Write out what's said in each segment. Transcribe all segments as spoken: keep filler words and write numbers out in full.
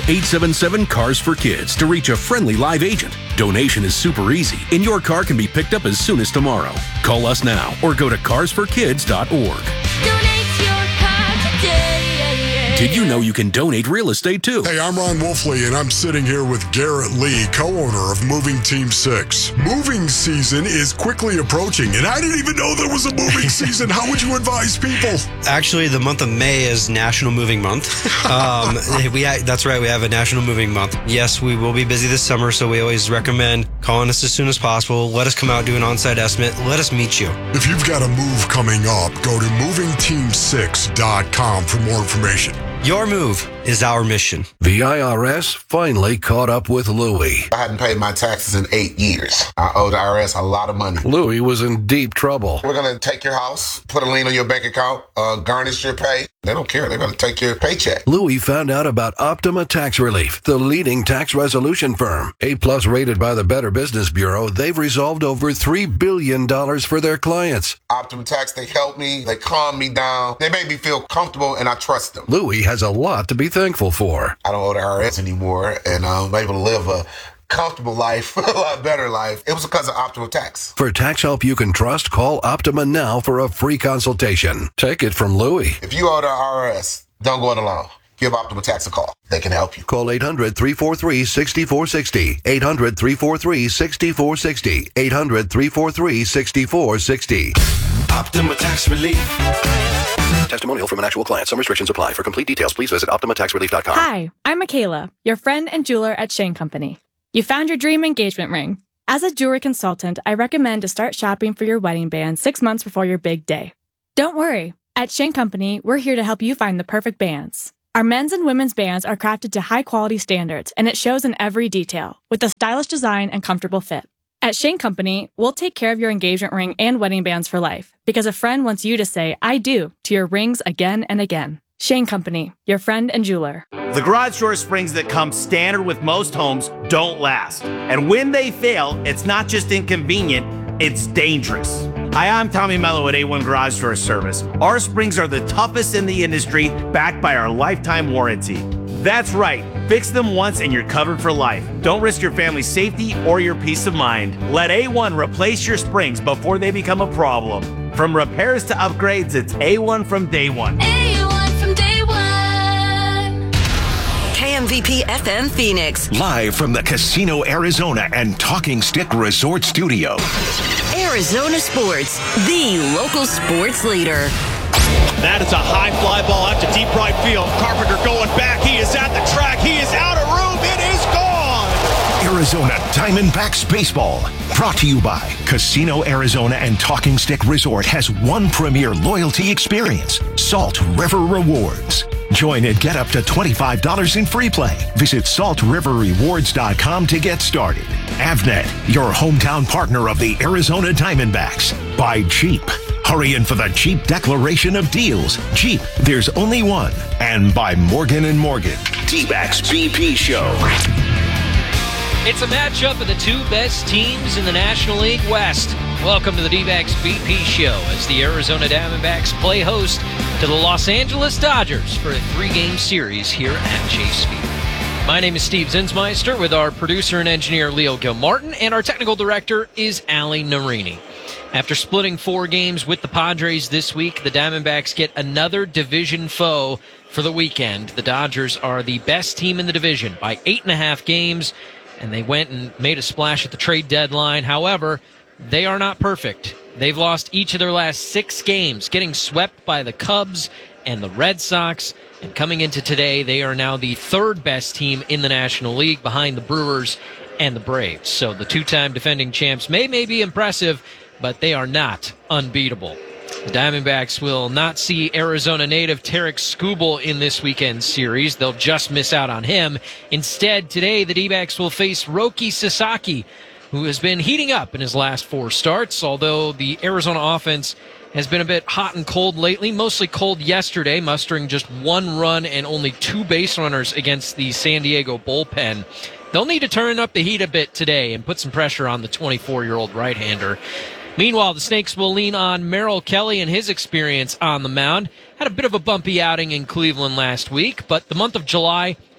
eight seven seven, CARS for Kids to reach a friendly live agent. Donation is super easy, and your car can be picked up as soon as tomorrow. Call us now or go to cars for kids dot org. Donate your car today. Did you know you can donate real estate too? Hey, I'm Ron Wolfley, and I'm sitting here with Garrett Lee, co-owner of Moving Team six. Moving season is quickly approaching, and I didn't even know there was a moving season. How would you advise people? Actually, the month of May is National Moving Month. Um, we That's right, we have a National Moving Month. Yes, we will be busy this summer, so we always recommend calling us as soon as possible. Let us come out, do an on-site estimate. Let us meet you. If you've got a move coming up, go to moving team six dot com for more information. Your move is our mission. The I R S finally caught up with Louie. I hadn't paid my taxes in eight years. I owe the I R S a lot of money. Louie was in deep trouble. We're going to take your house, put a lien on your bank account, uh, garnish your pay. They don't care. They're going to take your paycheck. Louie found out about Optima Tax Relief, the leading tax resolution firm. A-plus rated by the Better Business Bureau, they've resolved over three billion dollars for their clients. Optima Tax, they help me. They calm me down. They make me feel comfortable, and I trust them. Louie has a lot to be thankful for. I don't owe the I R S anymore, and I'm able to live a comfortable life, a lot better life. It was because of Optima Tax. For tax help you can trust, call Optima now for a free consultation. Take it from Louie. If you owe the I R S, don't go it alone. Give Optima Tax a call. They can help you. Call eight hundred, three four three, six four six zero. eight hundred, three four three, six four six zero. eight hundred, three four three, six four six zero. Optima Tax Relief. Testimonial from an actual client. Some restrictions apply. For complete details, please visit optima tax relief dot com. Hi, I'm Michaela, your friend and jeweler at Shane Company. You found your dream engagement ring. As a jewelry consultant, I recommend to start shopping for your wedding band six months before your big day. Don't worry. At Shane Company, we're here to help you find the perfect bands. Our men's and women's bands are crafted to high-quality standards, and it shows in every detail, with a stylish design and comfortable fit. At Shane Company, we'll take care of your engagement ring and wedding bands for life, because a friend wants you to say, I do, to your rings again and again. Shane Company, your friend and jeweler. The garage door springs that come standard with most homes don't last. And when they fail, it's not just inconvenient, it's dangerous. Hi, I'm Tommy Mello at A one Garage Door Service. Our springs are the toughest in the industry, backed by our lifetime warranty. That's right. Fix them once and you're covered for life. Don't risk your family's safety or your peace of mind. Let A one replace your springs before they become a problem. From repairs to upgrades, it's A one from day one. A one from day one. K M V P F M Phoenix. Live from the Casino Arizona and Talking Stick Resort Studio. Arizona Sports, the local sports leader. That is a high fly ball out to deep right field. Carpenter going back. He is at the track. He is out of room. It is gone. Arizona Diamondbacks Baseball. Brought to you by Casino Arizona and Talking Stick Resort has one premier loyalty experience, Salt River Rewards. Join and get up to twenty-five dollars in free play. Visit salt river rewards dot com to get started. Avnet, your hometown partner of the Arizona Diamondbacks. By Jeep. Hurry in for the Jeep Declaration of Deals. Jeep, there's only one. And by Morgan and Morgan. D-Backs B P Show. It's a matchup of the two best teams in the National League West. Welcome to the D-Backs B P Show as the Arizona Diamondbacks play host to the Los Angeles Dodgers for a three-game series here at Chase Field. My name is Steve Zinsmeister with our producer and engineer Leo Gilmartin, and our technical director is Ali Narini. After splitting four games with the Padres this week, the Diamondbacks get another division foe for the weekend. The Dodgers are the best team in the division by eight and a half games, and they went and made a splash at the trade deadline. However, they are not perfect. They've lost each of their last six games, getting swept by the Cubs and the Red Sox. And coming into today, they are now the third best team in the National League behind the Brewers and the Braves. So the two-time defending champs may, may be impressive, but they are not unbeatable. The Diamondbacks will not see Arizona native Tarek Skubal in this weekend's series. They'll just miss out on him. Instead, today, the D-backs will face Roki Sasaki, who has been heating up in his last four starts, although the Arizona offense has been a bit hot and cold lately, mostly cold yesterday, mustering just one run and only two base runners against the San Diego bullpen. They'll need to turn up the heat a bit today and put some pressure on the twenty-four-year-old right-hander. Meanwhile, the Snakes will lean on Merrill Kelly and his experience on the mound. Had a bit of a bumpy outing in Cleveland last week, but the month of July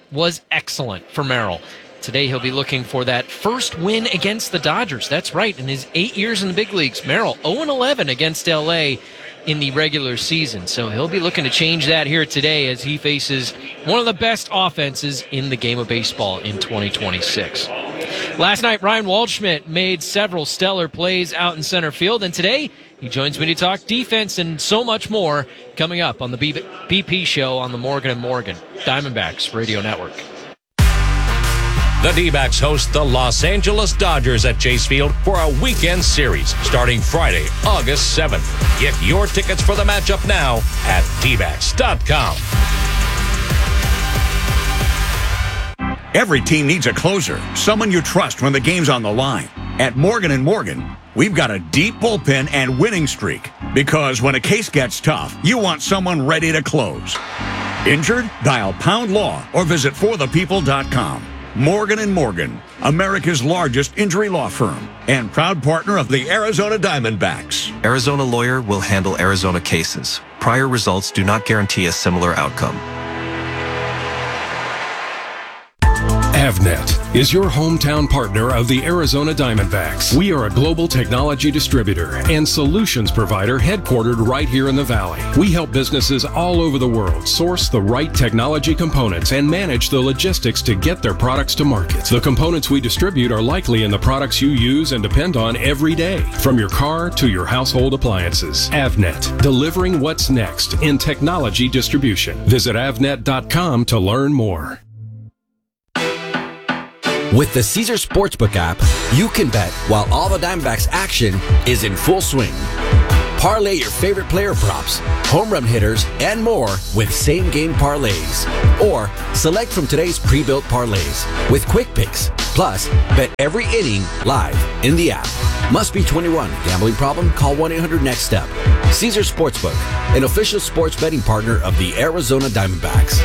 was excellent for Merrill. Today he'll be looking for that first win against the Dodgers. That's right, in his eight years in the big leagues, Merrill oh and eleven against L A in the regular season. So he'll be looking to change that here today as he faces one of the best offenses in the game of baseball in twenty twenty-six. Last night, Ryan Waldschmidt made several stellar plays out in center field, and today he joins me to talk defense and so much more coming up on the B P Show on the Morgan and Morgan Diamondbacks Radio Network. The D-backs host the Los Angeles Dodgers at Chase Field for a weekend series starting Friday, August seventh. Get your tickets for the matchup now at D backs dot com. Every team needs a closer, someone you trust when the game's on the line. At Morgan and Morgan, we've got a deep bullpen and winning streak because when a case gets tough, you want someone ready to close. Injured? Dial Pound Law or visit for the people dot com. Morgan and Morgan, America's largest injury law firm and proud partner of the Arizona Diamondbacks. Arizona Lawyer will handle Arizona cases. Prior results do not guarantee a similar outcome. Avnet is your hometown partner of the Arizona Diamondbacks. We are a global technology distributor and solutions provider headquartered right here in the Valley. We help businesses all over the world source the right technology components and manage the logistics to get their products to market. The components we distribute are likely in the products you use and depend on every day, from your car to your household appliances. Avnet, delivering what's next in technology distribution. Visit avnet dot com to learn more. With the Caesar Sportsbook app, you can bet while all the Diamondbacks action is in full swing. Parlay your favorite player props, home run hitters, and more with same-game parlays. Or select from today's pre-built parlays with quick picks. Plus, bet every inning live in the app. Must be twenty-one. Gambling problem? Call one eight hundred next step. Caesar Sportsbook, an official sports betting partner of the Arizona Diamondbacks.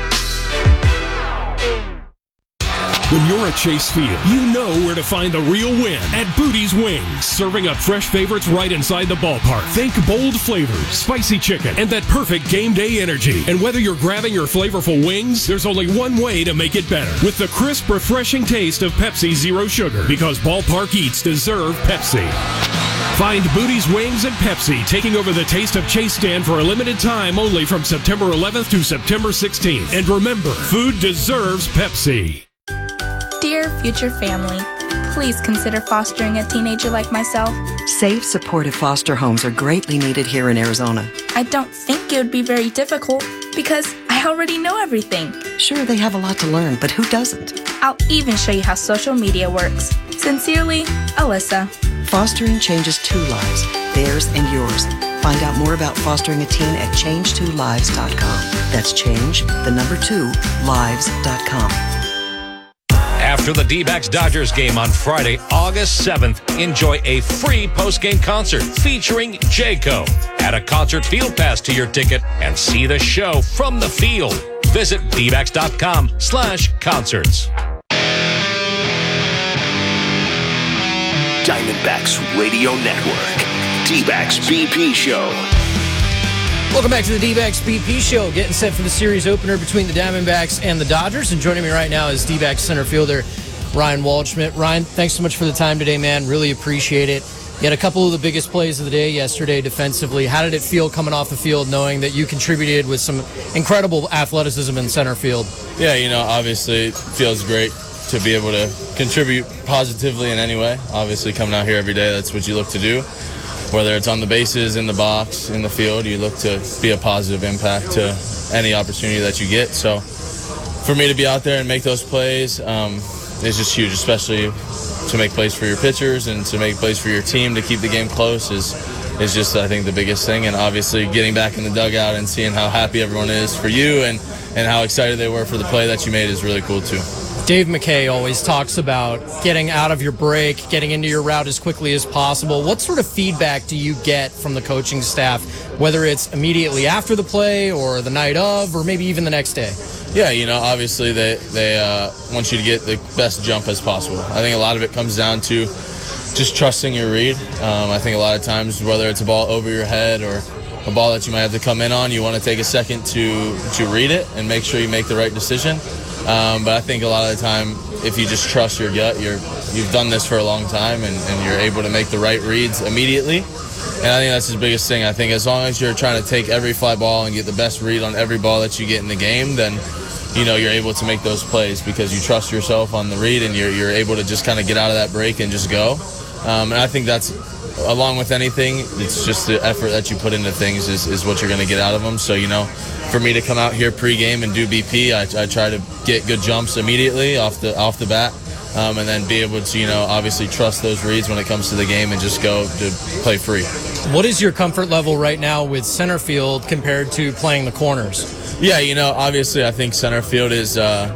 When you're at Chase Field, you know where to find the real win at Booty's Wings. Serving up fresh favorites right inside the ballpark. Think bold flavors, spicy chicken, and that perfect game day energy. And whether you're grabbing your flavorful wings, there's only one way to make it better. With the crisp, refreshing taste of Pepsi Zero Sugar. Because ballpark eats deserve Pepsi. Find Booty's Wings and Pepsi taking over the Taste of Chase stand for a limited time only from September eleventh to September sixteenth. And remember, food deserves Pepsi. Dear future family, please consider fostering a teenager like myself. Safe, supportive foster homes are greatly needed here in Arizona. I don't think it would be very difficult because I already know everything. Sure, they have a lot to learn, but who doesn't? I'll even show you how social media works. Sincerely, Alyssa. Fostering changes two lives, theirs and yours. Find out more about fostering a teen at change two lives dot com. That's change, the number two, lives dot com. After the D-backs Dodgers game on Friday, August seventh, enjoy a free post-game concert featuring Jayco. Add a concert field pass to your ticket and see the show from the field. Visit D backs dot com slash concerts. Diamondbacks Radio Network. D-backs B P Show. Welcome back to the D-backs B P Show, getting set for the series opener between the Diamondbacks and the Dodgers. And joining me right now is D-backs center fielder Ryan Waldschmidt. Ryan, thanks so much for the time today, man. Really appreciate it. You had a couple of the biggest plays of the day yesterday defensively. How did it feel coming off the field knowing that you contributed with some incredible athleticism in center field? Yeah, you know, obviously it feels great to be able to contribute positively in any way. Obviously coming out here every day, that's what you look to do. Whether it's on the bases, in the box, in the field, you look to be a positive impact to any opportunity that you get. So for me to be out there and make those plays um, is just huge, especially to make plays for your pitchers and to make plays for your team to keep the game close is is just, I think, the biggest thing. And obviously getting back in the dugout and seeing how happy everyone is for you and, and how excited they were for the play that you made is really cool too. Dave McKay always talks about getting out of your break, getting into your route as quickly as possible. What sort of feedback do you get from the coaching staff, whether it's immediately after the play or the night of or maybe even the next day? Yeah, you know, obviously they, they uh, want you to get the best jump as possible. I think a lot of it comes down to just trusting your read. Um, I think a lot of times, whether it's a ball over your head or a ball that you might have to come in on, you want to take a second to, to read it and make sure you make the right decision. Um, but I think a lot of the time, if you just trust your gut, you're, you've done this for a long time, and, and you're able to make the right reads immediately. And I think that's his biggest thing. I think as long as you're trying to take every fly ball and get the best read on every ball that you get in the game, then you know you're able to make those plays because you trust yourself on the read, and you're you're able to just kind of get out of that break and just go. Um, and I think that's, along with anything, it's just the effort that you put into things is, is what you're going to get out of them. So, you know, for me to come out here pregame and do B P, I, I try to get good jumps immediately off the off the bat. Um, and then be able to, you know, obviously trust those reads when it comes to the game and just go to play free. What is your comfort level right now with center field compared to playing the corners? Yeah, you know, obviously I think center field is uh,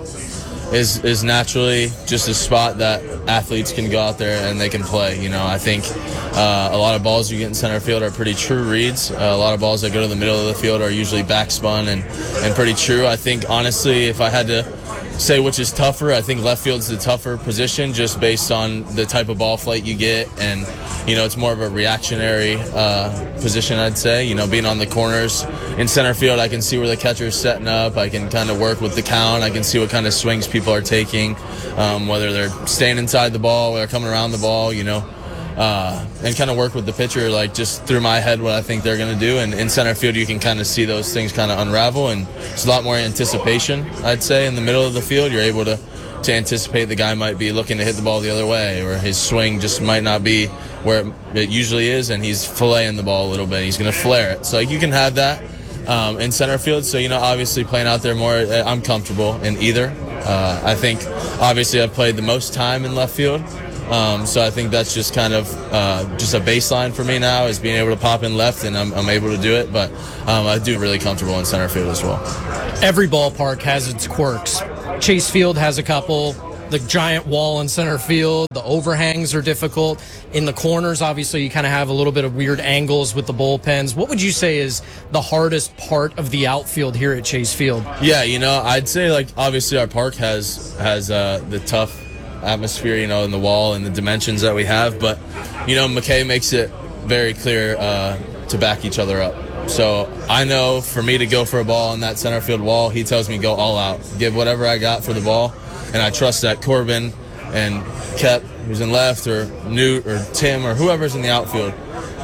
is is naturally just a spot that athletes can go out there and they can play. You know, I think uh, a lot of balls you get in center field are pretty true reads. Uh, a lot of balls that go to the middle of the field are usually backspun and, and pretty true. I think, honestly, if I had to say which is tougher, I think left field's the tougher position just based on the type of ball flight you get, and you know it's more of a reactionary uh, position, I'd say. You know, being on the corners in center field, I can see where the catcher's setting up. I can kind of work with the count. I can see what kind of swings people are taking, um, whether they're staying inside the ball, whether they're coming around the ball. You know. Uh, and kind of work with the pitcher, like just through my head what I think they're going to do. And in center field, you can kind of see those things kind of unravel, and it's a lot more anticipation, I'd say. In the middle of the field, you're able to, to anticipate the guy might be looking to hit the ball the other way, or his swing just might not be where it, it usually is, and he's filleting the ball a little bit. He's going to flare it. So like, you can have that um, in center field. So, you know, obviously playing out there more, I'm comfortable in either. Uh, I think, obviously, I've played the most time in left field. Um, so I think that's just kind of uh, just a baseline for me now, is being able to pop in left, and I'm, I'm able to do it. But um, I do really comfortable in center field as well. Every ballpark has its quirks. Chase Field has a couple. The giant wall in center field, the overhangs are difficult. In the corners, obviously, you kind of have a little bit of weird angles with the bullpens. What would you say is the hardest part of the outfield here at Chase Field? Yeah, you know, I'd say, like, obviously our park has, has uh, the tough atmosphere, you know, in the wall and the dimensions that we have, but you know, McKay makes it very clear uh, to back each other up. So I know for me to go for a ball on that center field wall, he tells me go all out, give whatever I got for the ball, and I trust that Corbin and Kep, who's in left, or Newt or Tim or whoever's in the outfield,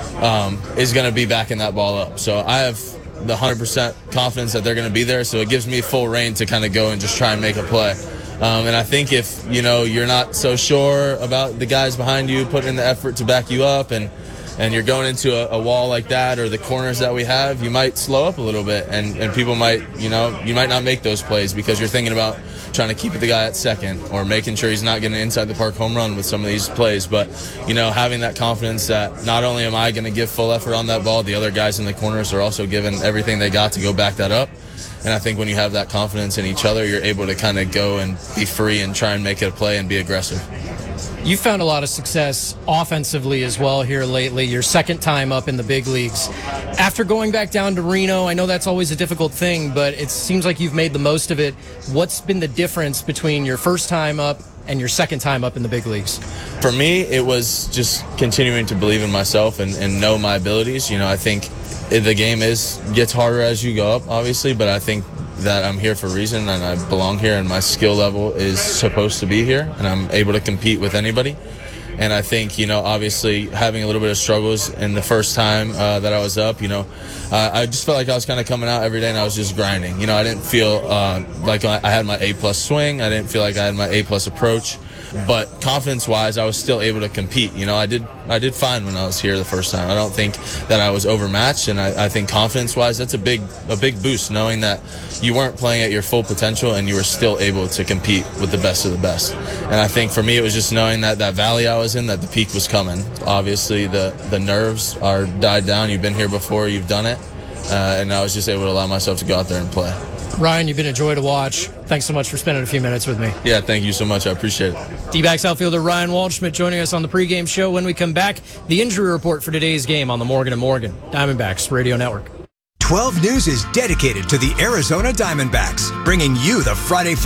um, is going to be backing that ball up. So I have the one hundred percent confidence that they're going to be there, so it gives me full reign to kind of go and just try and make a play. Um, and I think if, you know, you're not so sure about the guys behind you putting in the effort to back you up, and, and you're going into a, a wall like that, or the corners that we have, you might slow up a little bit, and, and people might, you know, you might not make those plays because you're thinking about trying to keep the guy at second, or making sure he's not getting an inside the park home run with some of these plays. But, you know, having that confidence that not only am I going to give full effort on that ball, the other guys in the corners are also giving everything they got to go back that up. And I think when you have that confidence in each other, you're able to kind of go and be free and try and make it a play and be aggressive. You found a lot of success offensively as well here lately, your second time up in the big leagues. After going back down to Reno, I know that's always a difficult thing, but it seems like you've made the most of it. What's been the difference between your first time up and your second time up in the big leagues? For me, it was just continuing to believe in myself and, and know my abilities. You know, I think the game is gets harder as you go up, obviously, but I think that I'm here for a reason, and I belong here, and my skill level is supposed to be here, and I'm able to compete with anybody. And I think, you know, obviously having a little bit of struggles in the first time uh, that I was up, you know, uh, I just felt like I was kind of coming out every day and I was just grinding. You know, I didn't feel uh, like I had my A-plus swing. I didn't feel like I had my A-plus approach. But confidence-wise, I was still able to compete. You know, I did I did fine when I was here the first time. I don't think that I was overmatched, and I, I think confidence-wise, that's a big a big boost, knowing that you weren't playing at your full potential and you were still able to compete with the best of the best. And I think for me, it was just knowing that that valley I was in, that the peak was coming. Obviously, the, the nerves are died down. You've been here before. You've done it. Uh, and I was just able to allow myself to go out there and play. Ryan, you've been a joy to watch. Thanks so much for spending a few minutes with me. Yeah, thank you so much. I appreciate it. D-backs outfielder Ryan Waldschmidt joining us on the pregame show. When we come back, the injury report for today's game on the Morgan and Morgan Diamondbacks Radio Network. twelve News is dedicated to the Arizona Diamondbacks, bringing you the Friday fun.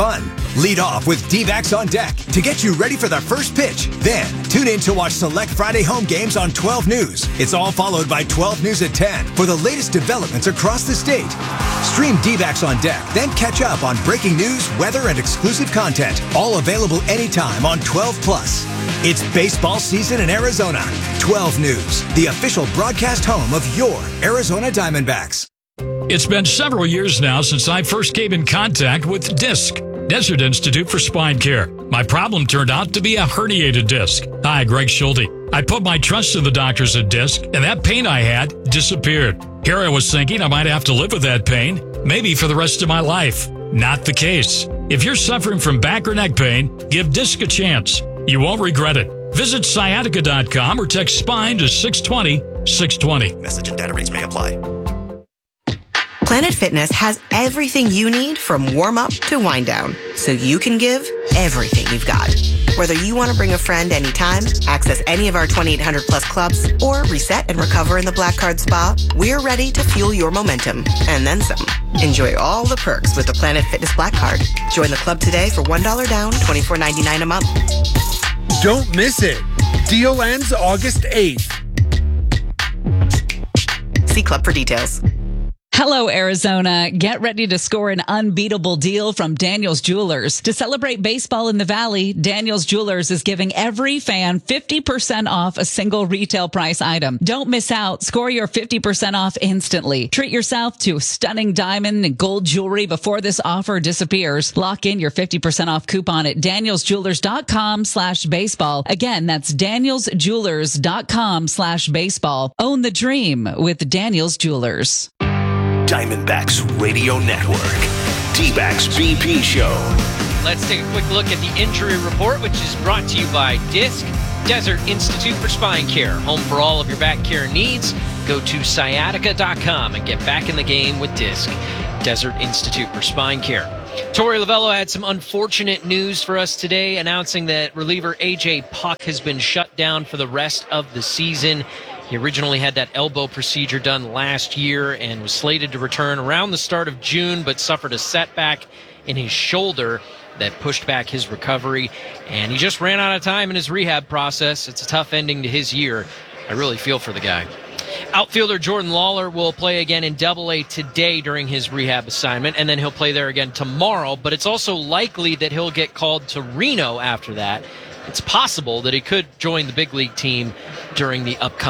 Lead off with D-backs on deck to get you ready for the first pitch. Then, tune in to watch select Friday home games on twelve News. It's all followed by twelve News at ten for the latest developments across the state. Stream D-backs on deck, then catch up on breaking news, weather, and exclusive content. All available anytime on twelve plus. It's baseball season in Arizona. twelve News, the official broadcast home of your Arizona Diamondbacks. It's been several years now since I first came in contact with DISC, Desert Institute for Spine Care. My problem turned out to be a herniated disc. Hi, Greg Schulte. I put my trust in the doctors at DISC, and that pain I had disappeared. Here I was thinking I might have to live with that pain, maybe for the rest of my life. Not the case. If you're suffering from back or neck pain, give DISC a chance. You won't regret it. Visit sciatica dot com or text SPINE to six twenty, six twenty. Message and data rates may apply. Planet Fitness has everything you need from warm-up to wind-down, so you can give everything you've got. Whether you want to bring a friend anytime, access any of our twenty-eight hundred plus clubs, or reset and recover in the Black Card Spa, we're ready to fuel your momentum, and then some. Enjoy all the perks with the Planet Fitness Black Card. Join the club today for one dollar down, twenty-four ninety-nine a month. Don't miss it. Deal ends August eighth. See club for details. Hello, Arizona. Get ready to score an unbeatable deal from Daniels Jewelers. To celebrate baseball in the Valley, Daniels Jewelers is giving every fan fifty percent off a single retail price item. Don't miss out. Score your fifty percent off instantly. Treat yourself to stunning diamond and gold jewelry before this offer disappears. Lock in your fifty percent off coupon at daniels jewelers dot com slash baseball. Again, that's daniels jewelers dot com slash baseball. Own the dream with Daniels Jewelers. Diamondbacks Radio Network. D-backs B P Show. Let's take a quick look at the injury report, which is brought to you by DISC, Desert Institute for Spine Care. Home for all of your back care needs. Go to sciatica dot com and get back in the game with DISC, Desert Institute for Spine Care. Torey Lovello had some unfortunate news for us today, announcing that reliever A J Puck has been shut down for the rest of the season. He originally had that elbow procedure done last year and was slated to return around the start of June, but suffered a setback in his shoulder that pushed back his recovery. And he just ran out of time in his rehab process. It's a tough ending to his year. I really feel for the guy. Outfielder Jordan Lawler will play again in Double A today during his rehab assignment, and then he'll play there again tomorrow. But it's also likely that he'll get called to Reno after that. It's possible that he could join the big league team during the upcoming